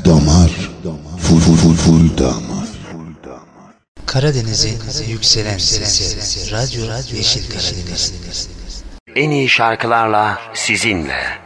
Damar, full damar. Karadeniz'in yükselen sesi, Radyo Yeşil Karadeniz. En iyi şarkılarla sizinle.